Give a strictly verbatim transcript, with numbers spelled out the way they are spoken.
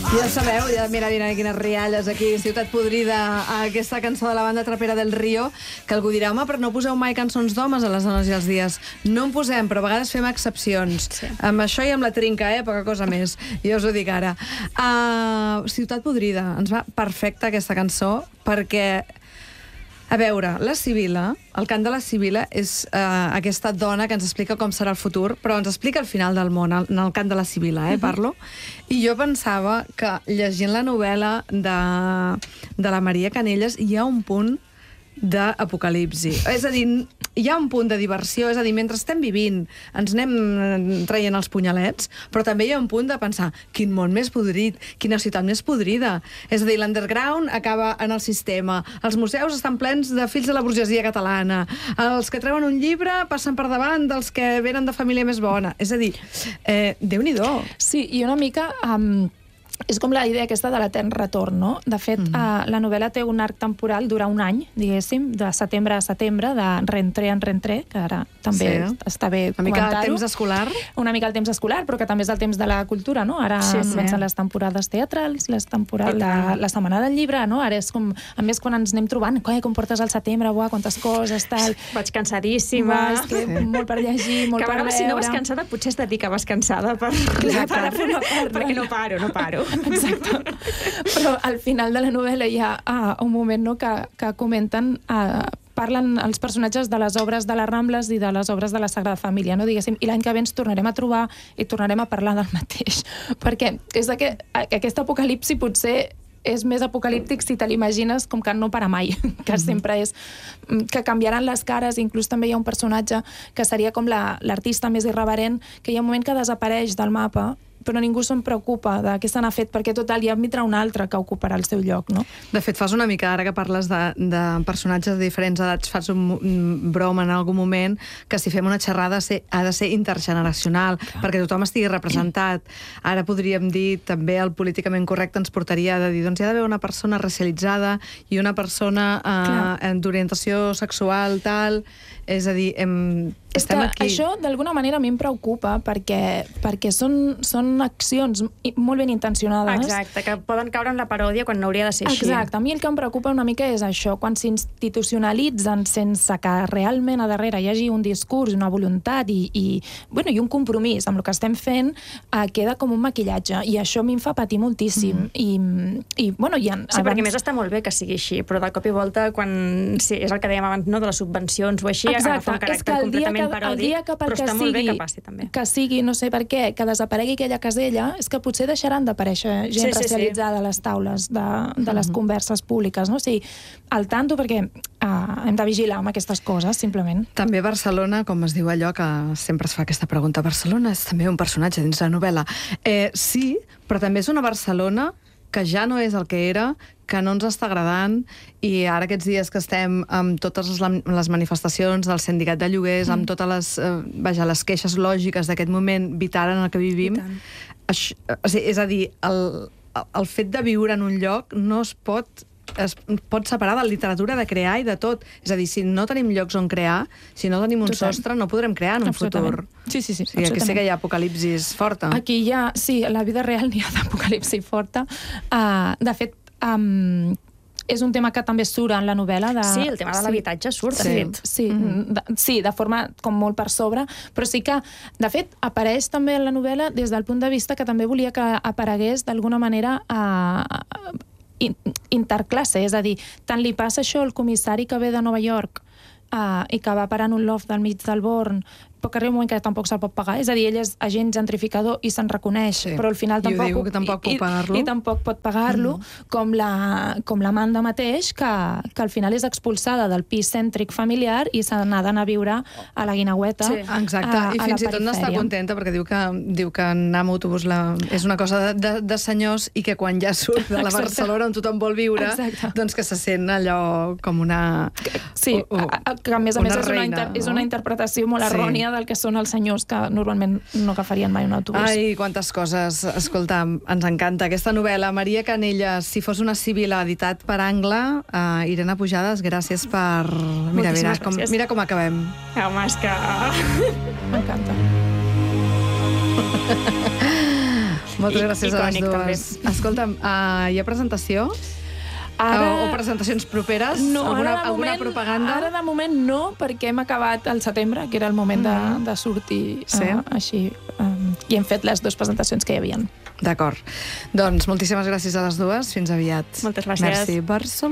Ja sabeu, ja, mira, mira quines rialles aquí, Ciutat Podrida, aquesta cançó de la banda trapera del Rio, que algú dirà, home, però no poseu mai cançons d'homes a les dones i els dies. No en posem, però a vegades fem excepcions. Sí. Amb això i amb la trinca, eh? Poca cosa més. Jo us ho dic ara. Uh, Ciutat Podrida, ens va perfecta aquesta cançó, perquè... A veure, la Sibil·la, el cant de la Sibil·la és uh, aquesta dona que ens explica com serà el futur, però ens explica el final del món, en el cant de la Sibil·la, eh, parlo. I jo pensava que, llegint la novel·la de, de la Maria Canellas, hi ha un punt d'apocalipsi. És a dir, hi ha un punt de diversió, és a dir, mentre estem vivint ens anem traient els punyalets, però també hi ha un punt de pensar quin món més podrit, quina ciutat més podrida. És a dir, l'underground acaba en el sistema, els museus estan plens de fills de la burgesia catalana, els que treuen un llibre passen per davant dels que venen de família més bona. És a dir, eh, Déu-n'hi-do. Sí, i una mica... Um... És com la idea aquesta de l'etern retorn, no? De fet, mm. uh, la novel·la té un arc temporal, dura un any, diguéssim, de setembre a setembre, de rentré en rentré, que ara també sí. està bé comentar-ho. Una mica el temps escolar. Una mica el temps escolar, però que també és el temps de la cultura, no? Ara sí, sí. comencen les temporades teatrals, les temporades, la, la setmana del llibre, no? Ara és com... A més, quan ens anem trobant, com portes al setembre, buah, quantes coses, tal... Vaig cansadíssima. Buah, és que sí. molt per llegir, molt que per veure... Si no vas cansada, potser és de dir que vas cansada per... Clar, per, per, no, per, perquè no paro, no paro. Exacte. Però al final de la novel·la hi ha ah, un moment no, que, que comenten... Ah, parlen els personatges de les obres de les Rambles i de les obres de la Sagrada Família, no? Diguéssim, i l'any que ve ens tornarem a trobar i tornarem a parlar del mateix. Perquè és que aquest apocalipsi potser és més apocalíptic si te l'imagines com que no para mai, que mm-hmm. sempre és que canviaran les cares, inclús també hi ha un personatge que seria com l'artista més irreverent, que hi ha un moment que desapareix del mapa, però ningú se'n preocupa de què se n'ha fet, perquè total hi vindrà un altre que ocuparà el seu lloc, no? De fet, fas una mica, ara que parles de, de personatges de diferents edats, fas un, un broma en algun moment que si fem una xerrada se, ha de ser intergeneracional, clar. Perquè tothom estigui representat. Ara podríem dir, també el políticament correcte ens portaria de dir, doncs hi ha d'haver una persona racialitzada i una persona eh, d'orientació sexual, tal... És a dir, hem... És que aquí. Això, d'alguna manera, a mi em preocupa perquè, perquè són, són accions molt ben intencionades. Exacte, que poden caure en la paròdia quan no hauria de ser així. Exacte, a mi el que em preocupa una mica és això, quan s'institucionalitzen sense que realment a darrere hi hagi un discurs, una voluntat i, i, bueno, i un compromís amb el que estem fent, eh, queda com un maquillatge, i això a mi em fa patir moltíssim. Mm. I, i, bueno, i en, sí, abans... perquè més està molt bé que sigui així, però de cop i volta, quan sí, és el que dèiem abans, no, de les subvencions o així, exacte, un és que el dia que, paròdic, el dia que però està sigui, molt bé que passi també. Que sigui, no sé per què, que desaparegui aquella casella, és que potser deixaran d'aparèixer gent sí, sí, racialitzada sí. a les taules de, de les uh-huh. converses públiques, no? O sigui, al tanto, perquè uh, hem de vigilar amb aquestes coses, simplement. També Barcelona, com es diu allò que sempre es fa aquesta pregunta, Barcelona és també un personatge dins la novel·la. Eh, sí, però també és una Barcelona que ja no és el que era, que no ens està agradant, i ara aquests dies que estem amb totes les, les manifestacions del sindicat de lloguers, mm. amb totes les, eh, vaja, les queixes lògiques d'aquest moment vital en el que vivim, això, o sigui, és a dir, el, el fet de viure en un lloc no es pot es pot separar de la literatura, de crear i de tot. És a dir, si no tenim llocs on crear, si no tenim un Total. sostre, no podrem crear en un futur. Sí, sí, sí. O sigui, aquí sí que hi ha apocalipsis forta. Aquí hi ha, sí, a la vida real n'hi ha d'apocalipsi forta. Uh, de fet, um, és un tema que també surt en la novel·la. De... Sí, el tema de l'habitatge surt, de sí, fet. Sí, mm-hmm. de, sí, de forma com molt per sobre, però sí que, de fet, apareix també en la novel·la des del punt de vista que també volia que aparegués d'alguna manera a... Uh, interclasse, és a dir, tant li passa això al comissari que ve de Nova York uh, i que va parar en un loft del mig del Born, però que arriba un moment que tampoc se'l pot pagar. És a dir, ell és agent gentrificador i se'n reconeix, sí. però al final tampoc... I diu que tampoc pot pagar-lo. I, i tampoc pot pagar-lo, mm. com, la, com l'Amanda mateix, que, que al final és expulsada del pis cèntric familiar i s'ha d'anar a viure a la Guineueta. Sí. Exacte, a, i fins i tot n'està contenta, perquè diu que, diu que anar amb autobús la, és una cosa de, de, de senyors, i que quan ja surt de la Barcelona on tothom vol viure, exacte. Doncs que se sent allò com una... Sí, o, o, que a més a més és, reina, una inter, no? és una interpretació molt errònia sí. del que són els senyors que normalment no agafarien mai un autobús. Ai, quantes coses. Escolta, ens encanta aquesta novel·la. Maria Canellas, Si fos una Sibil·la, editat per Angle. Uh, Irene Pujades, gràcies per... Mira, mira com, mira com acabem. Home, és que... M'encanta. Moltes gràcies a les icònic, dues. també. Escolta'm, uh, hi ha presentació? Ara... O, o presentacions properes? No, alguna, ara de alguna moment, propaganda? Ara de moment no, perquè hem acabat al setembre, que era el moment de, de sortir Sí. uh, així. Um, I hem fet les dues presentacions que hi havia. D'acord. Doncs moltíssimes gràcies a les dues. Fins aviat. Moltes gràcies. Merci, Barcelona.